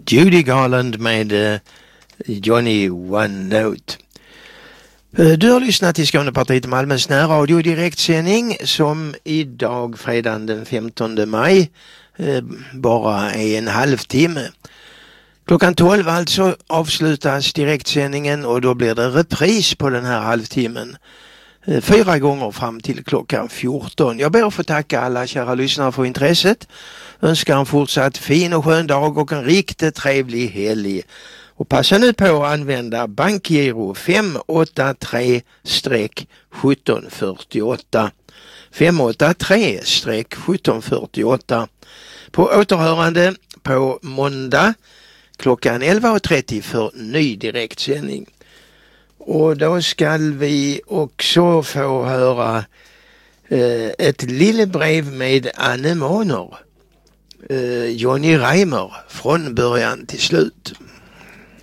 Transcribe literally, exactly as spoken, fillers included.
Judy Garland med uh, Johnny One Note. Uh, du har lyssnat till Skånepartiet Malmös närradio direktsändning som idag fredagen den femtonde maj uh, bara är en halvtimme. Klockan tolv alltså avslutas direktsändningen och då blir det repris på den här halvtimmen. Fyra gånger fram till klockan fjorton. Jag ber att få tacka alla kära lyssnare för intresset. Önskar en fortsatt fin och skön dag och en riktigt trevlig helg. Och passa nu på att använda bankgiro fem åtta tre sjutton fyrtioåtta. fem åtta tre sjutton fyrtioåtta. På återhörande på måndag klockan elva trettio för ny direktsändning. Och då ska vi också få höra eh, ett lillebrev med Anne Måner. Eh, Johnny Reimer från början till slut.